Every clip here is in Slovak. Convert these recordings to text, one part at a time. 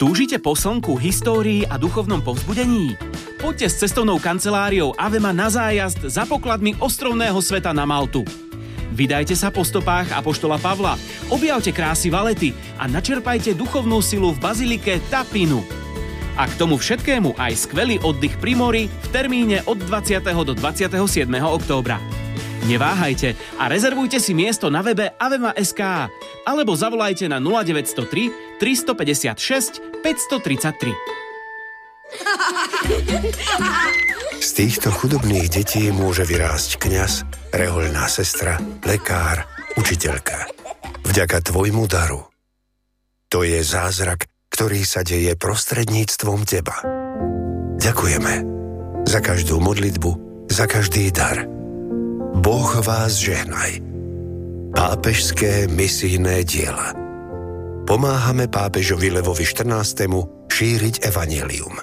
Túžite po slnku, histórii a duchovnom povzbudení? Poďte s cestovnou kanceláriou Avema na zájazd za pokladmi ostrovného sveta na Maltu. Vydajte sa po stopách apoštola Pavla, objavte krásy Valety a načerpajte duchovnú silu v bazilike Tapinu. A k tomu všetkému aj skvelý oddych pri mori v termíne od 20. do 27. októbra. Neváhajte a rezervujte si miesto na webe avema.sk alebo zavolajte na 0903 356 533. Z týchto chudobných detí môže vyrásť kňaz, rehoľná sestra, lekár, učiteľka. Vďaka tvojmu daru. To je zázrak, ktorý sa deje prostredníctvom teba. Ďakujeme za každú modlitbu, za každý dar. Boh vás žehnaj. Pápežské misijné diela. Pomáhame pápežovi Levovi XIV. Šíriť evanjelium.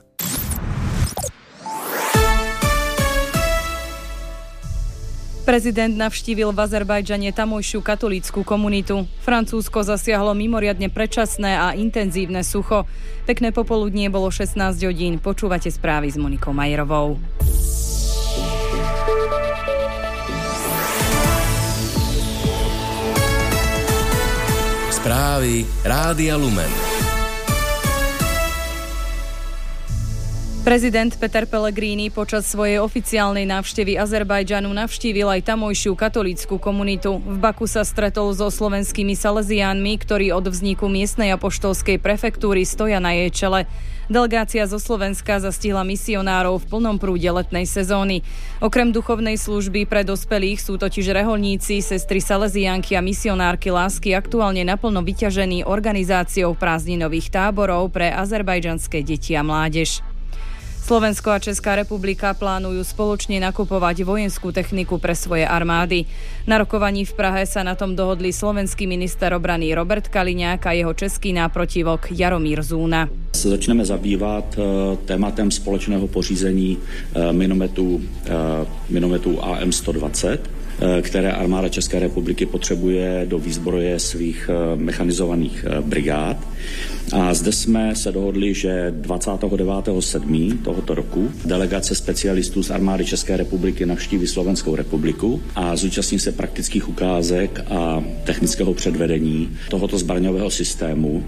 Prezident navštívil v Azerbajdžane tamojšiu katolícku komunitu. Francúzsko zasiahlo mimoriadne predčasné a intenzívne sucho. Pekné popoludnie, bolo 16 hodín. Počúvate správy s Monikou Majerovou. Správy Rádia Lumen. Prezident Peter Pellegrini počas svojej oficiálnej návštevy Azerbajdžanu navštívil aj tamojšiu katolícku komunitu. V Baku sa stretol so slovenskými saleziánmi, ktorí od vzniku miestnej apoštolskej prefektúry stoja na jej čele. Delegácia zo Slovenska zastihla misionárov v plnom prúde letnej sezóny. Okrem duchovnej služby pre dospelých sú totiž reholníci, sestry saleziánky a misionárky lásky aktuálne naplno vyťažení organizáciou prázdninových táborov pre azerbajdžanské deti a mládež. Slovensko a Česká republika plánujú spoločne nakupovať vojenskú techniku pre svoje armády. Na rokovaní v Prahe sa na tom dohodli slovenský minister obrany Robert Kaliňák a jeho český náprotivok Jaromír Zúna. Začneme zabývat tématem společného pořízení minometů AM-120, které armáda České republiky potřebuje do výzbroje svých mechanizovaných brigád. A zde jsme se dohodli, že 29.7. tohoto roku delegace specialistů z armády České republiky navštíví Slovenskou republiku a zúčastní se praktických ukázek a technického předvedení tohoto zbraňového systému.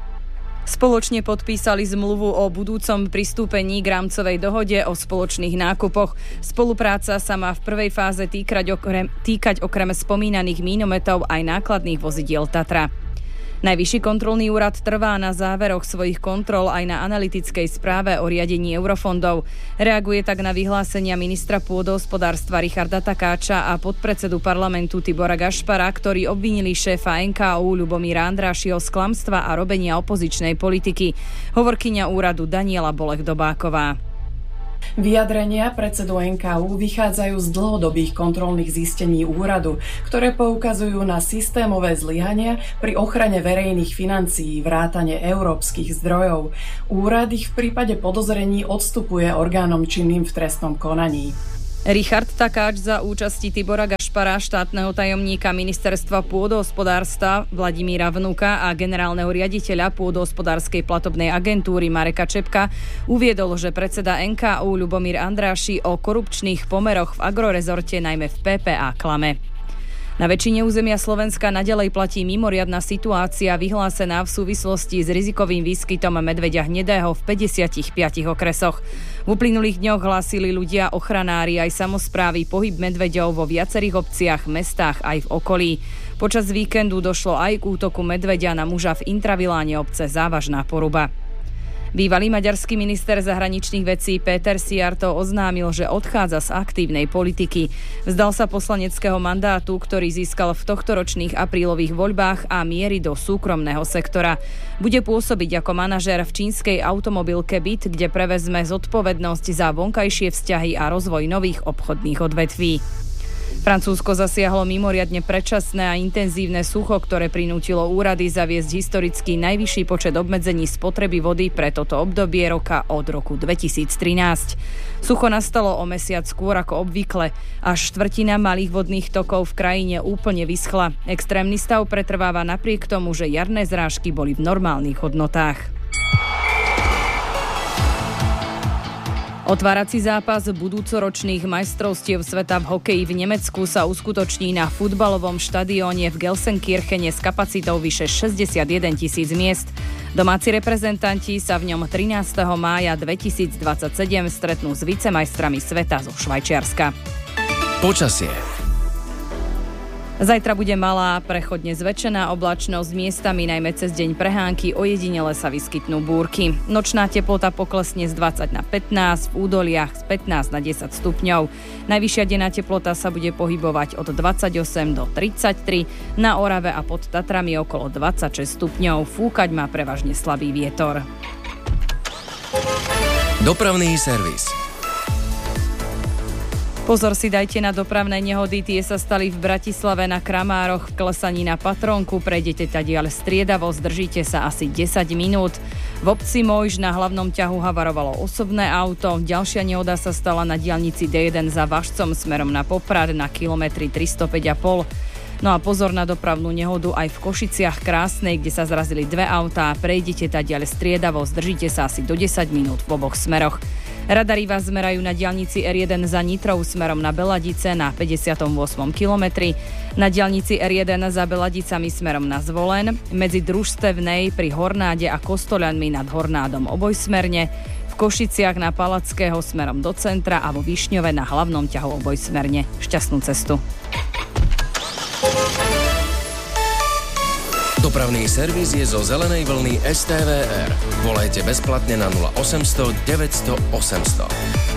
Spoločne podpísali zmluvu o budúcom pristúpení k rámcovej dohode o spoločných nákupoch. Spolupráca sa má v prvej fáze týkať okrem spomínaných mínometov aj nákladných vozidiel Tatra. Najvyšší kontrolný úrad trvá na záveroch svojich kontrol aj na analytickej správe o riadení eurofondov. Reaguje tak na vyhlásenia ministra pôdohospodárstva Richarda Takáča a podpredsedu parlamentu Tibora Gašpara, ktorí obvinili šéfa NKÚ Ľubomíra Andrášiho z klamstva a robenia opozičnej politiky. Hovorkyňa úradu Daniela Bolech-Dobáková. Vyjadrenia predsedu NKÚ vychádzajú z dlhodobých kontrolných zistení úradu, ktoré poukazujú na systémové zlyhania pri ochrane verejných financií, vrátane európskych zdrojov. Úrad ich v prípade podozrení odstupuje orgánom činným v trestnom konaní. Richard Takáč za účasti Tibora Gašpara, štátneho tajomníka ministerstva pôdohospodárstva Vladimíra Vnuka a generálneho riaditeľa pôdohospodárskej platobnej agentúry Mareka Čepka uviedol, že predseda NKÚ Ľubomír Andráši o korupčných pomeroch v agrorezorte najmä v PPA klame. Na väčšine územia Slovenska naďalej platí mimoriadna situácia vyhlásená v súvislosti s rizikovým výskytom medveďa hnedého v 55 okresoch. V uplynulých dňoch hlásili ľudia, ochranári aj samosprávy pohyb medveďov vo viacerých obciach, mestách aj v okolí. Počas víkendu došlo aj k útoku medveďa na muža v intraviláne obce Závažná Poruba. Bývalý maďarský minister zahraničných vecí Péter Szijjártó oznámil, že odchádza z aktívnej politiky. Vzdal sa poslaneckého mandátu, ktorý získal v tohtoročných aprílových voľbách a mierí do súkromného sektora. Bude pôsobiť ako manažér v čínskej automobilke BYD, kde prevezme zodpovednosť za vonkajšie vzťahy a rozvoj nových obchodných odvetví. Francúzsko zasiahlo mimoriadne predčasné a intenzívne sucho, ktoré prinútilo úrady zaviesť historicky najvyšší počet obmedzení spotreby vody pre toto obdobie roka od roku 2013. Sucho nastalo o mesiac skôr ako obvykle. Až štvrtina malých vodných tokov v krajine úplne vyschla. Extrémny stav pretrváva napriek tomu, že jarné zrážky boli v normálnych hodnotách. Otvárací zápas budúcoročných majstrovstiev sveta v hokeji v Nemecku sa uskutoční na futbalovom štadióne v Gelsenkirchene s kapacitou vyše 61 000 miest. Domáci reprezentanti sa v ňom 13. mája 2027 stretnú s vicemajstrami sveta zo Švajčiarska. Počasie. Zajtra bude malá, prechodne zväčšená oblačnosť, miestami najmä cez deň prehánky, ojedinele sa vyskytnú búrky. Nočná teplota poklesne z 20 na 15, v údoliach z 15 na 10 stupňov. Najvyššia denná teplota sa bude pohybovať od 28 do 33, na Orave a pod Tatrami okolo 26 stupňov. Fúkať má prevažne slabý vietor. Dopravný servis. Pozor si dajte na dopravné nehody, tie sa stali v Bratislave na Kramároch, v klesaní na Patrónku, prejdete tadiaľ striedavo, zdržíte sa asi 10 minút. V obci Mojž na hlavnom ťahu havarovalo osobné auto, ďalšia nehoda sa stala na diaľnici D1 za Važcom smerom na Poprad na kilometri 305,5. No a pozor na dopravnú nehodu aj v Košiciach Krásnej, kde sa zrazili dve autá, prejdete tadiaľ striedavo, zdržíte sa asi do 10 minút v oboch smeroch. Radary vás zmerajú na diaľnici R1 za Nitrou smerom na Beladice na 58. kilometri, na diaľnici R1 za Beladicami smerom na Zvolen, medzi Družstevnej pri Hornáde a Kostoľanmi nad Hornádom obojsmerne, v Košiciach na Palackého smerom do centra a vo Višňove na hlavnom ťahu obojsmerne. Šťastnú cestu. Dopravný servis je zo zelenej vlny STVR. Volajte bezplatne na 0800 900 800.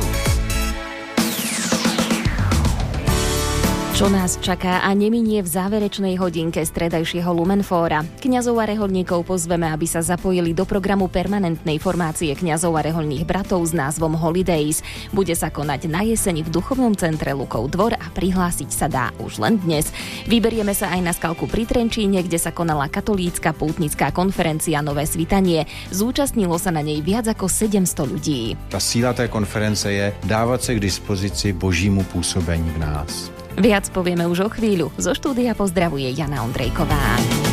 Čo nás čaká a neminie v záverečnej hodinke stredajšieho Lumenfóra. Kňazov a rehoľníkov pozveme, aby sa zapojili do programu permanentnej formácie kňazov a rehoľných bratov s názvom Holidays. Bude sa konať na jeseň v duchovnom centre Lukov dvor a prihlásiť sa dá už len dnes. Vyberieme sa aj na Skalku pri Trenčíne, kde sa konala katolícka pútnická konferencia Nové svitanie. Zúčastnilo sa na nej viac ako 700 ľudí. Ta síla té konference je dávat se k dispozici božímu působení v nás. Viac povieme už o chvíľu. Zo štúdia pozdravuje Jana Ondrejková.